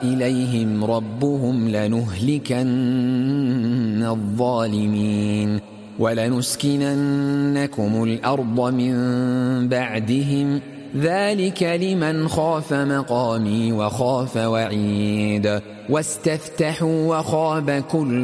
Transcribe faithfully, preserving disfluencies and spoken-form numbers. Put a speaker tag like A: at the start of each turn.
A: إليهم ربهم لنهلكن الظالمين ولنسكننكم الأرض من بعدهم ذلك لمن خاف مقامي وخاف وعيد واستفتحوا وخاب كل